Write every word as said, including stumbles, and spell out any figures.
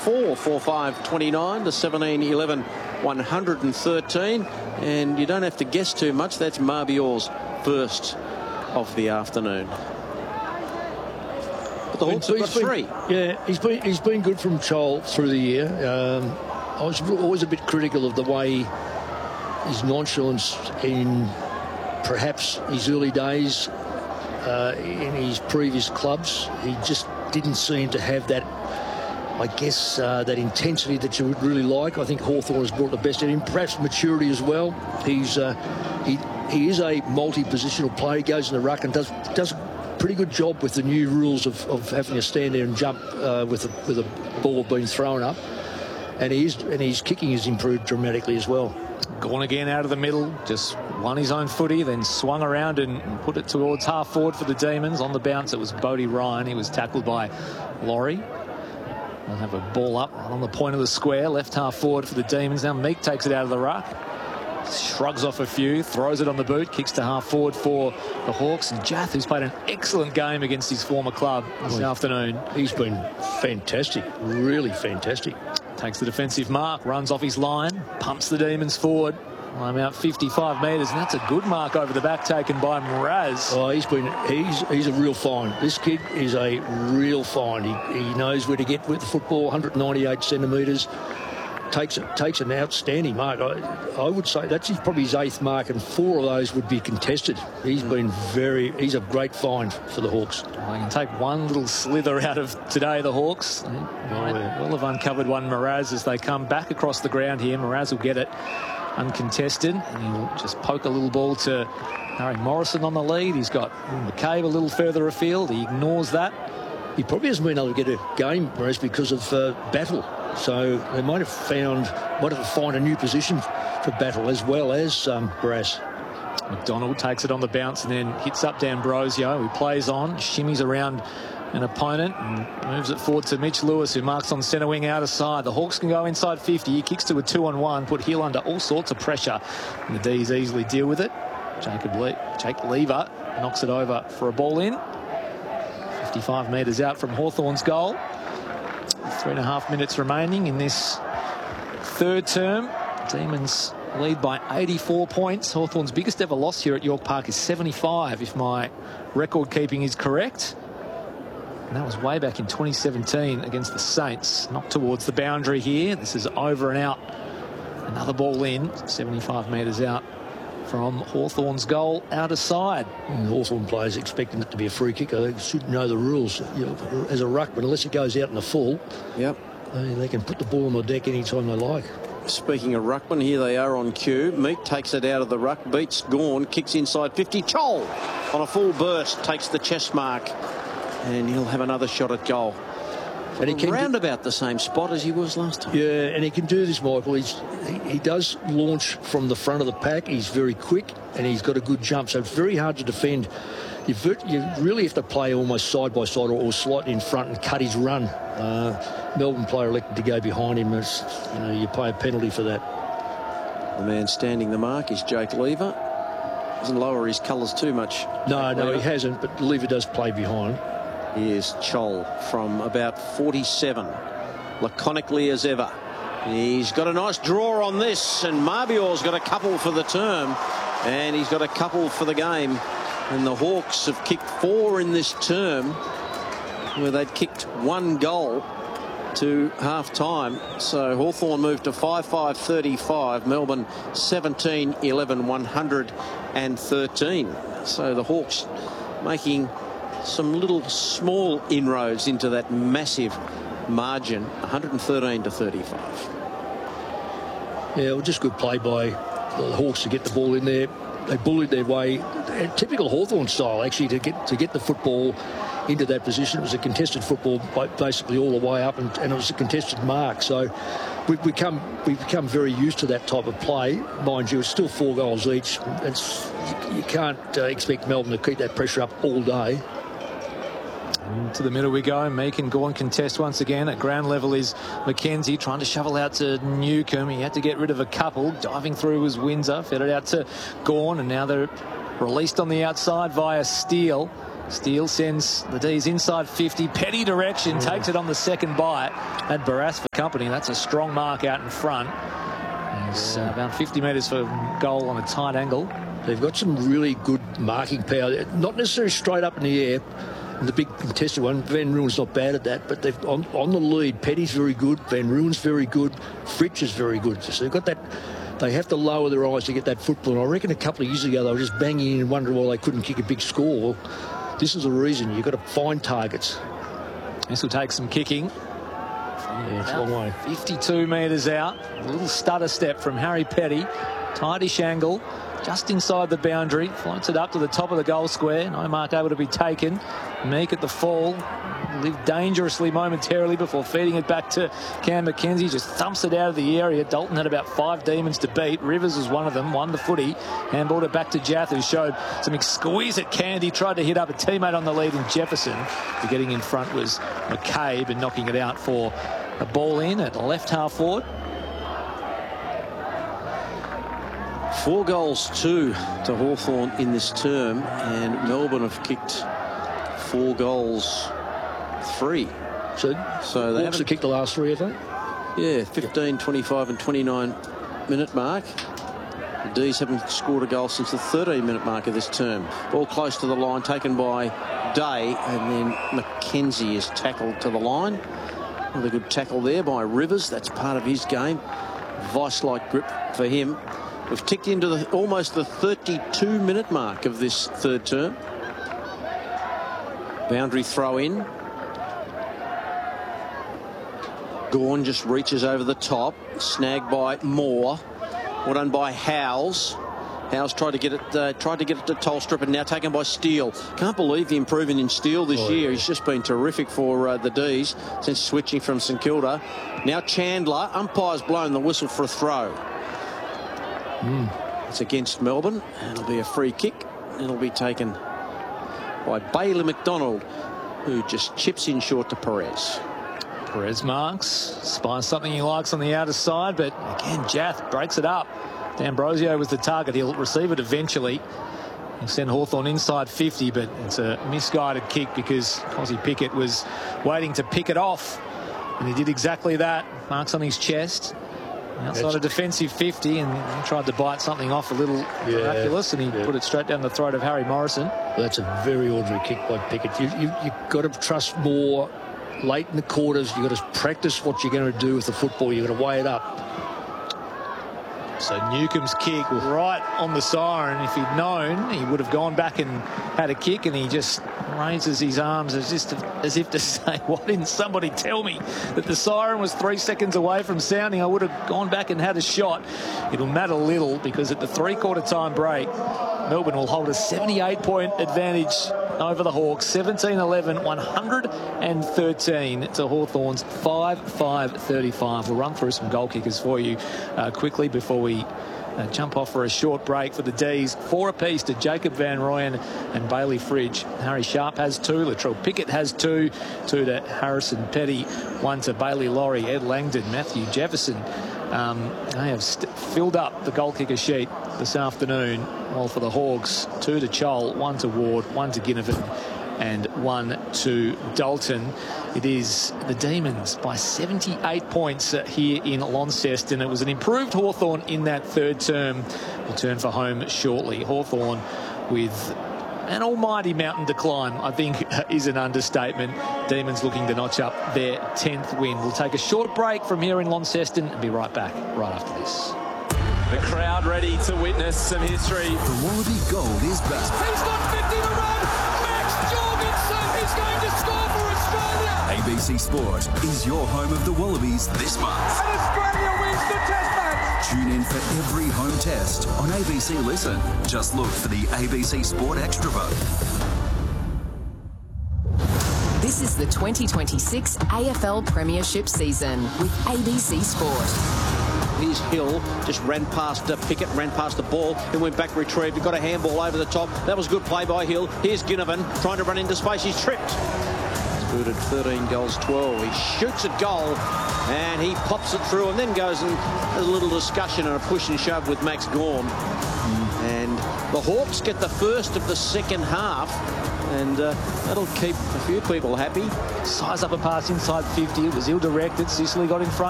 four, four five twenty-nine to seventeen eleven one hundred thirteen. And you don't have to guess too much. That's Mabior's first of the afternoon. But the Hawks have got three. Yeah, he's been he's been good from Chol through the year. Um, I was always a bit critical of the way his nonchalance in perhaps his early days uh, in his previous clubs. He just didn't seem to have that, I guess, uh, that intensity that you would really like. I think Hawthorn has brought the best in him, perhaps maturity as well. He's uh, he he is a multi-positional player. He goes in the ruck and does does a pretty good job with the new rules of, of having to stand there and jump uh, with a, with a ball being thrown up. And he is, and his kicking has improved dramatically as well. Gone again out of the middle, just won his own footy, then swung around and put it towards half forward for the Demons. On the bounce, it was Bodie Ryan. He was tackled by Laurie. They'll have a ball up on the point of the square, left half forward for the Demons. Now Meek takes it out of the ruck, shrugs off a few, throws it on the boot, kicks to half forward for the Hawks. And Jath, who's played an excellent game against his former club this oh, afternoon. He's been fantastic, really fantastic. Takes the defensive mark, runs off his line, pumps the Demons forward. I'm out fifty-five metres, and that's a good mark over the back taken by Mraz. Oh, he's been he's he's a real find. This kid is a real find. He, he knows where to get with the football. one hundred ninety-eight centimetres. Takes it takes an outstanding mark. I, I would say that's his, probably his eighth mark, and four of those would be contested. He's been very he's a great find for the Hawks. They can take one little slither out of today, the Hawks. They oh, yeah. will have uncovered one Mraz as they come back across the ground here. Mraz will get it uncontested, and he'll just poke a little ball to Harry Morrison on the lead. He's got McCabe a little further afield. He ignores that. He probably hasn't been able to get a game, Mraz, because of uh, Battle. So they might have found, might have found a new position for Battle as well as um, Brass. McDonald takes it on the bounce and then hits up D'Ambrosio, who plays on, shimmies around an opponent and moves it forward to Mitch Lewis, who marks on centre wing out of side. The Hawks can go inside fifty. He kicks to a two on one, put Hill under all sorts of pressure, and the D's easily deal with it. Jacob Le Jake Lever knocks it over for a ball in. fifty-five metres out from Hawthorn's goal. Three and a half minutes remaining in this third term. Demons lead by eighty-four points. Hawthorn's biggest ever loss here at York Park is seventy-five, if my record keeping is correct. And that was way back in twenty seventeen against the Saints. Knocked towards the boundary here. This is over and out. Another ball in, seventy-five metres out from Hawthorn's goal, out of side. And Hawthorn players expecting it to be a free kick. They should know the rules. You know, as a ruckman, unless it goes out in the full, yep, they, they can put the ball on the deck anytime they like. Speaking of ruckman, here they are on cue. Meek takes it out of the ruck, beats Gawn, kicks inside fifty. Chol on a full burst takes the chest mark, and he'll have another shot at goal. And he can round about the same spot as he was last time. Yeah, and he can do this, Michael. He's, he, he does launch from the front of the pack. He's very quick, and he's got a good jump, so it's very hard to defend. You, you really have to play almost side by side or, or slightly in front and cut his run. Uh, Melbourne player elected to go behind him. As, you know, you pay a penalty for that. The man standing the mark is Jake Lever. Doesn't lower his colours too much. No, Jake no, Lever. he hasn't, but Lever does play behind. Here's Chol from about forty-seven, laconically as ever. He's got a nice draw on this, and Mabior's got a couple for the term, and he's got a couple for the game. And the Hawks have kicked four in this term, where they'd kicked one goal to half-time. So Hawthorn moved to five five thirty-five, Melbourne seventeen eleven one hundred thirteen. So the Hawks making some little small inroads into that massive margin, one hundred thirteen to thirty-five. Yeah, well, just good play by the Hawks to get the ball in there. They bullied their way, typical Hawthorn style, actually, to get to get the football into that position. It was a contested football basically all the way up, and, and it was a contested mark. So we've become we've become very used to that type of play. Mind you, it's still four goals each. It's, you, you can't uh, expect Melbourne to keep that pressure up all day. To the middle we go. Meek and Gawn contest once again. At ground level is McKenzie trying to shovel out to Newcomb. He had to get rid of a couple. Diving through was Windsor. Fed it out to Gawn, and now they're released on the outside via Steele. Steele sends the D's inside fifty. Petty direction, mm. takes it on the second bite. Had Barras for company. That's a strong mark out in front. He's uh, about fifty metres for goal on a tight angle. They've got some really good marking power. Not necessarily straight up in the air. The big contested one, Van Ruin's not bad at that, but they've on, on the lead. Petty's very good. Van Ruin's very good. Fritsch is very good. So they've got that. They have to lower their eyes to get that football. And I reckon a couple of years ago they were just banging in and wondering why they couldn't kick a big score. This is the reason. You've got to find targets. This will take some kicking. Yeah, it's a long way. fifty-two metres out. A little stutter step from Harry Petty. Tightish angle. Just inside the boundary. Floats it up to the top of the goal square. No mark able to be taken. Meek at the fall. Lived dangerously momentarily before feeding it back to Cam Mackenzie. Just thumps it out of the area. Dalton had about five demons to beat. Rivers was one of them. Won the footy. Handballed it back to Jath, who showed some exquisite candy. Tried to hit up a teammate on the lead in Jefferson. But getting in front was McCabe and knocking it out for a ball in at left half forward. Four goals, two to Hawthorn in this term, and Melbourne have kicked four goals, three. So, so they haven't kicked the last three, have they? Yeah, fifteen, twenty-five and twenty-nine minute mark. The D's haven't scored a goal since the thirteen minute mark of this term. Ball close to the line, taken by Day, and then Mackenzie is tackled to the line. Another good tackle there by Rivers. That's part of his game. Vice-like grip for him. We've ticked into the, almost the thirty-two minute mark of this third term. Boundary throw in. Gawn just reaches over the top. Snagged by Moore. Well done by Howes. Howes tried to get it uh, tried to get it to Tolstrup, and now taken by Steele. Can't believe the improvement in Steele this oh, year. Yeah. He's just been terrific for uh, the D's since switching from St Kilda. Now Chandler. Umpire's blown the whistle for a throw. Mm. It's against Melbourne, and it'll be a free kick. It'll be taken by Bailey McDonald, who just chips in short to Perez. Perez marks, spies something he likes on the outer side, but again, Jath breaks it up. D'Ambrosio was the target. He'll receive it eventually. He'll send Hawthorn inside fifty, but it's a misguided kick because Cozzy Pickett was waiting to pick it off, and he did exactly that. Marks on his chest. Outside That's a defensive fifty, and he tried to bite something off a little yeah, miraculous, and he yeah. put it straight down the throat of Harry Morrison. Well, that's a very ordinary kick by Pickett. You, you, you've got to trust more late in the quarters. You've got to practice what you're going to do with the football. You've got to weigh it up. So Newcomb's kick right on the siren. If he'd known, he would have gone back and had a kick, and he just raises his arms as, just to, as if to say, why didn't somebody tell me that the siren was three seconds away from sounding? I would have gone back and had a shot. It'll matter little because at the three-quarter time break, Melbourne will hold a seventy-eight point advantage over the Hawks. seventeen eleven, one hundred thirteen to Hawthorn's five five thirty-five. We'll run through some goal kickers for you uh, quickly before we uh, jump off for a short break for the D's. Four apiece to Jacob Van Rooyen and Bailey Fridge. Harry Sharp has two. Latrell Pickett has two. Two to Harrison Petty. One to Bailey Laurie, Ed Langdon, Matthew Jefferson. Um, they have filled up the goal kicker sheet this afternoon. Well, for the Hawks, two to Chol, one to Ward, one to Ginnivan, and one to Dalton. It is the Demons by seventy-eight points here in Launceston. It was an improved Hawthorn in that third term. Will turn for home shortly. Hawthorn with an almighty mountain to climb, I think, is an understatement. Demons looking to notch up their tenth win. We'll take a short break from here in Launceston and be right back right after this. The crowd ready to witness some history. The Wallaby Gold is back. He's got fifty to run. Max Jorgensen is going to score for Australia. A B C Sport is your home of the Wallabies this month. And Australia wins the test match. Tune in for every home test on A B C Listen. Just look for the A B C Sport Extra vote. This is the twenty twenty-six A F L Premiership season with A B C Sport. Here's Hill, just ran past uh, Pickett, ran past the ball, then went back, retrieved. He got a handball over the top. That was good play by Hill. Here's Ginnivan trying to run into space. He's tripped. He's booted thirteen goals, twelve. He shoots at goal and he pops it through and then goes and has a little discussion and a push and shove with Max Gawn. Mm. And The Hawks get the first of the second half, and uh, that'll keep a few people happy. Size up a pass inside fifty. It was ill-directed. Sicily got in front.